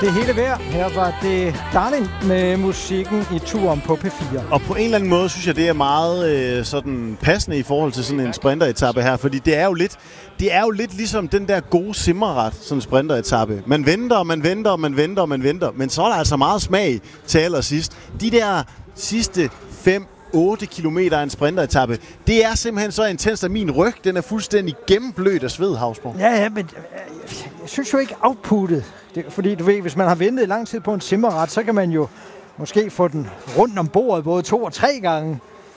Det hele værd. Her var det Darling med musikken i turen på P4. Og på en eller anden måde synes jeg, det er meget sådan passende i forhold til sådan en sprinteretappe her, fordi det er jo lidt ligesom den der gode simmerret, sådan en sprinteretappe. Man venter, og man venter, og man venter, og man venter, men så er der altså meget smag til allersidst. De der sidste 5-8 kilometer af en sprinteretappe, det er simpelthen så intens, at min ryg, den er fuldstændig gennemblødt af sved, Hausborg. Ja, men jeg synes jo ikke outputtet. Fordi du ved, hvis man har ventet lang tid på en simmerret, så kan man jo måske få den rundt om bordet både 2 og 3 gange.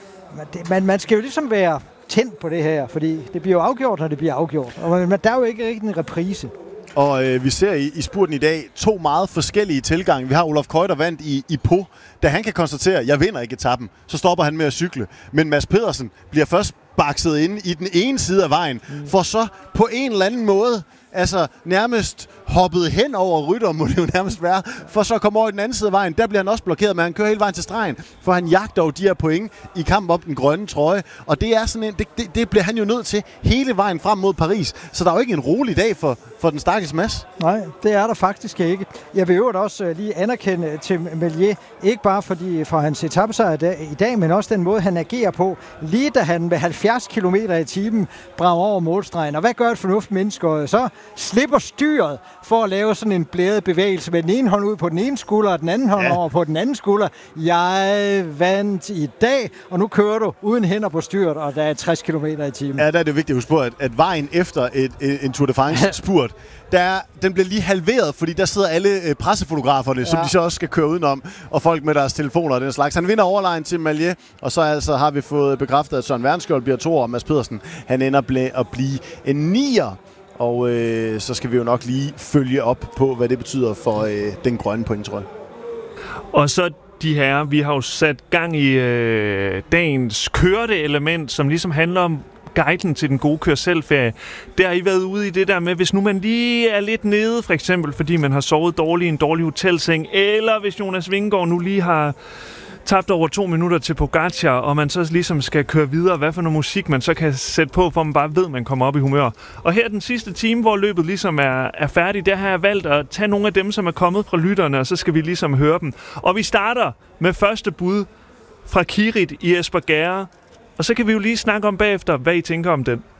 Men man skal jo ligesom være tændt på det her, fordi det bliver jo afgjort, når det bliver afgjort. Og der er jo ikke rigtig en reprise. Og vi ser i spurten i dag 2 meget forskellige tilgange. Vi har Olaf Koy, der vandt i Pau. Da han kan konstatere, at jeg vinder ikke etappen, så stopper han med at cykle. Men Mads Pedersen bliver først bakset inde i den ene side af vejen, for så på en eller anden måde nærmest hoppet hen over Rytter, må det jo nærmest være, for så kommer over i den anden side af vejen. Der bliver han også blokeret, men han kører hele vejen til stregen, for han jagter jo de her point i kamp op den grønne trøje. Og det er sådan det bliver han jo nødt til hele vejen frem mod Paris. Så der er jo ikke en rolig dag for den stakkels Mads. Nej, det er der faktisk ikke. Jeg vil øvrigt også lige anerkende til Melier, ikke bare for hans etapesejr i dag, men også den måde, han agerer på. Lige da han med 70 km i timen brager over målstregen. Og hvad gør et fornuftigt menneske? Så slipper styret for at lave sådan en blæret bevægelse med den ene hånd ud på den ene skulder, og den anden hånd over på den anden skulder. Jeg vandt i dag, og nu kører du uden hænder på styret, og der er 60 km i timen. Ja, der er det vigtigt at huske på, at vejen efter en Tour de France-spurt, den bliver lige halveret, fordi der sidder alle pressefotograferne, som de så også skal køre udenom, og folk med deres telefoner og den slags. Han vinder overlegen til Malier, og så har vi fået bekræftet, at Søren Værnskjold bliver 2, og Mads Pedersen, han ender at blive en 9'er. Og så skal vi jo nok lige følge op på, hvad det betyder for den grønne pointtrøje. Og så de her, vi har jo sat gang i dagens kørte element, som ligesom handler om guiden til den gode kør-selv-ferie. Der har I været ude i det der med, hvis nu man lige er lidt nede, for eksempel fordi man har sovet dårligt i en dårlig hotelseng, eller hvis Jonas Vingegaard nu lige har tabt over 2 minutter til Pogacar, og man så ligesom skal køre videre, hvad for noget musik man så kan sætte på, for man bare ved, at man kommer op i humør. Og her den sidste time, hvor løbet ligesom er færdig, der har jeg valgt at tage nogle af dem, som er kommet fra lytterne, og så skal vi ligesom høre dem. Og vi starter med første bud fra Kirit i Espergærde, og så kan vi jo lige snakke om bagefter, hvad I tænker om den.